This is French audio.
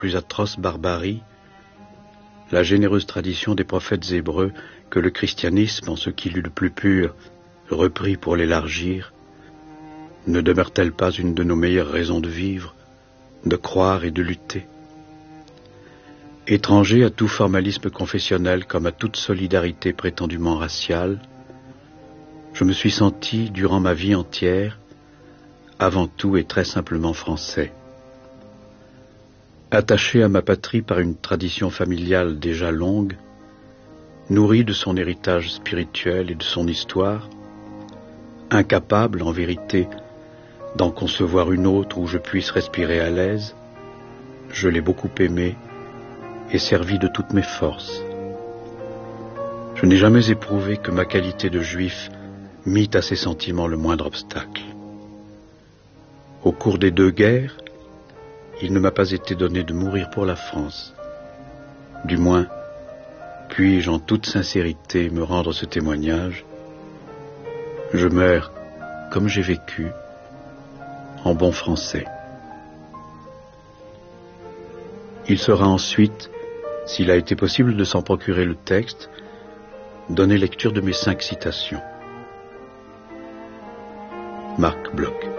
plus atroce barbarie, la généreuse tradition des prophètes hébreux que le christianisme, en ce qu'il eut le plus pur, reprit pour l'élargir, ne demeure-t-elle pas une de nos meilleures raisons de vivre, de croire et de lutter? Étranger à tout formalisme confessionnel comme à toute solidarité prétendument raciale, je me suis senti, durant ma vie entière, avant tout et très simplement français. Attaché à ma patrie par une tradition familiale déjà longue, nourri de son héritage spirituel et de son histoire, incapable, en vérité, d'en concevoir une autre où je puisse respirer à l'aise, je l'ai beaucoup aimé et servi de toutes mes forces. Je n'ai jamais éprouvé que ma qualité de juif mit à ces sentiments le moindre obstacle. Au cours des 2 guerres, il ne m'a pas été donné de mourir pour la France. Du moins, puis-je en toute sincérité me rendre ce témoignage, je meurs comme j'ai vécu, en bon français. Il sera ensuite, s'il a été possible de s'en procurer le texte, donné lecture de mes 5 citations. Marc Bloch.